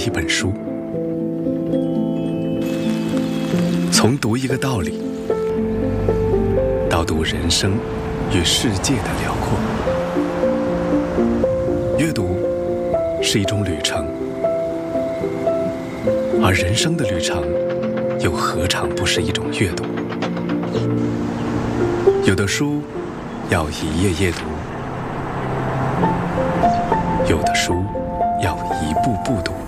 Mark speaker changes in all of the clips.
Speaker 1: 一本书，从读一个道理，到读人生与世界的辽阔。阅读是一种旅程，而人生的旅程又何尝不是一种阅读？有的书要一页页读，有的书要一步步读。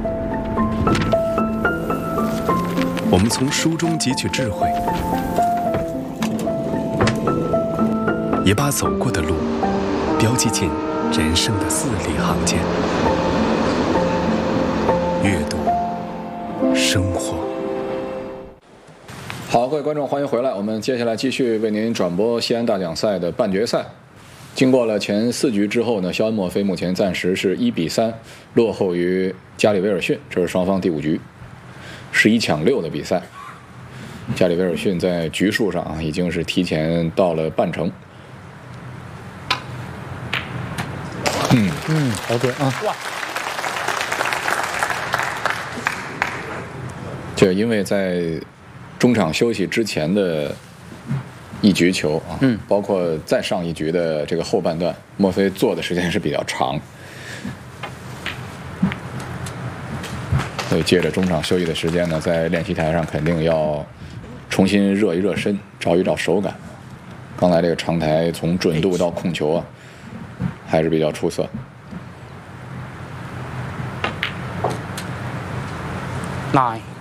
Speaker 1: 我们从书中汲取智慧，也把走过的路标记进人生的字里行间。阅读，生活。
Speaker 2: 好，各位观众，欢迎回来。我们接下来继续为您转播西安大奖赛的半决赛。经过了前4局之后呢，肖恩·墨菲目前暂时是1比3落后于加里·威尔逊，这是双方第5局，11抢6的比赛。加里·威尔逊在局数上已经是提前到了半程。
Speaker 3: 好准啊！哇！
Speaker 2: 就因为在中场休息之前的1局球啊，包括再上1局的这个后半段，墨菲做的时间是比较长，所以借着中场休息的时间呢，在练习台上肯定要重新热一热身，找一找手感。刚才这个长台从准度到控球啊，还是比较出色。
Speaker 3: 9